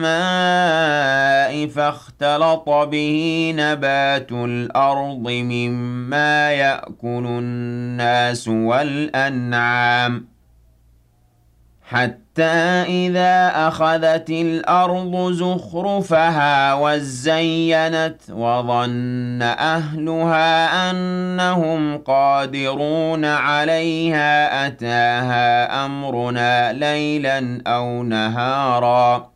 السماء فاختلط به نبات الأرض مما يأكل الناس والأنعام حتى إذا أخذت الأرض زخرفها وزينت وظن أهلها أنهم قادرون عليها أتاها أمرنا ليلا أو نهارا